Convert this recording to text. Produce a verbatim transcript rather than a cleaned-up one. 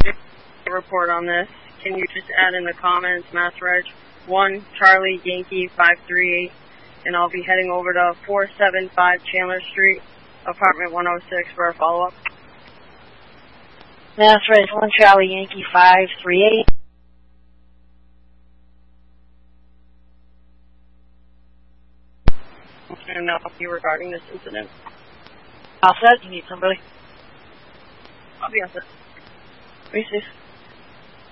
a report on this. Can you just add in the comments, Mass Reg one Charlie Yankee five three eight, and I'll be heading over to four seven five Chandler Street, apartment one oh six for a follow-up. Mass Reg one Charlie Yankee five three eight. And I'll help you regarding this incident. All set? You need somebody? I'll be on set. Be safe.